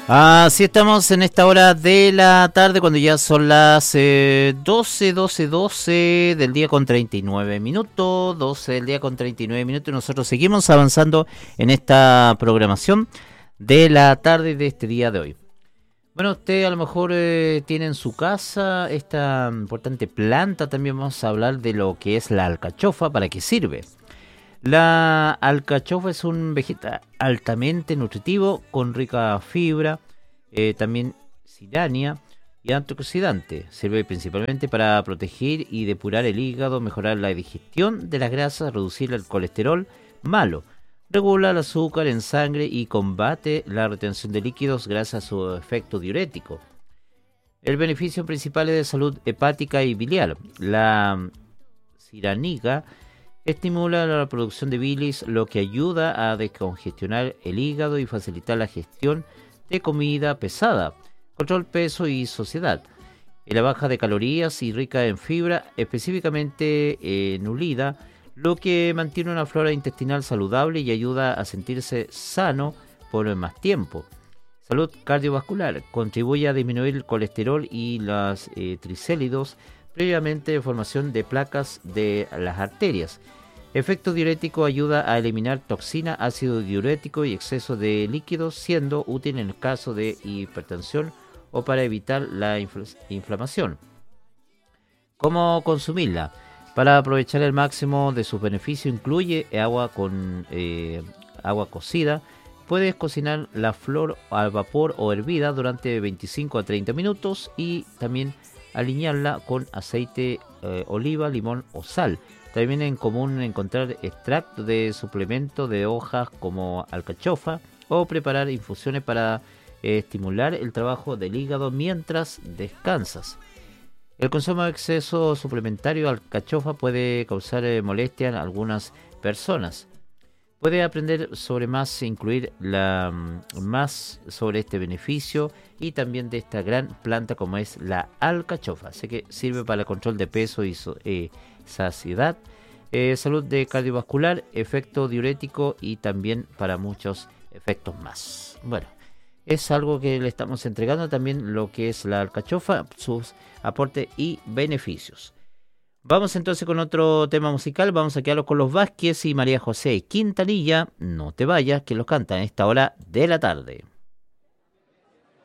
Así estamos en esta hora de la tarde, cuando ya son las 12 del día con 39 minutos, 12 del día con 39 minutos, y nosotros seguimos avanzando en esta programación de la tarde de este día de hoy. Bueno, usted a lo mejor tiene en su casa esta importante planta. También vamos a hablar de lo que es la alcachofa, para qué sirve. La alcachofa es un vegetal altamente nutritivo, con rica fibra, también cirania y antioxidante. Sirve principalmente para proteger y depurar el hígado, mejorar la digestión de las grasas, reducir el colesterol malo, regula el azúcar en sangre y combate la retención de líquidos gracias a su efecto diurético. El beneficio principal es de salud hepática y biliar. La ciraniga estimula la producción de bilis, lo que ayuda a descongestionar el hígado y facilitar la gestión de comida pesada, control peso y saciedad. La baja de calorías y rica en fibra, específicamente nulida, lo que mantiene una flora intestinal saludable y ayuda a sentirse sano por más tiempo. Salud cardiovascular. Contribuye a disminuir el colesterol y los triglicéridos, previamente formación de placas de las arterias. Efecto diurético. Ayuda a eliminar toxina, ácido diurético y exceso de líquidos, siendo útil en el caso de hipertensión o para evitar la inflamación. ¿Cómo consumirla? Para aprovechar el máximo de sus beneficios, incluye agua con agua cocida. Puedes cocinar la flor al vapor o hervida durante 25 a 30 minutos y también aliñarla con aceite, oliva, limón o sal. También es común encontrar extracto de suplemento de hojas como alcachofa o preparar infusiones para estimular el trabajo del hígado mientras descansas. El consumo de exceso suplementario de alcachofa puede causar molestia en algunas personas. Puede aprender sobre más, incluir más sobre este beneficio y también de esta gran planta como es la alcachofa. Así que sirve para el control de peso y saciedad, salud de cardiovascular, efecto diurético y también para muchos efectos más. Bueno, es algo que le estamos entregando también, lo que es la alcachofa, sus aportes y beneficios. Vamos entonces con otro tema musical. Vamos a quedarnos con los Vázquez y María José Quintanilla. No te vayas, que los cantan a esta hora de la tarde.